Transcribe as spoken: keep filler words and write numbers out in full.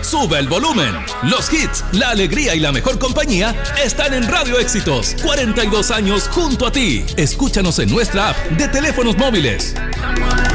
sube el volumen. Los hits, la alegría y la mejor compañía están en Radio Éxitos. cuarenta y dos años junto a ti. Escúchanos en nuestra app de teléfonos móviles.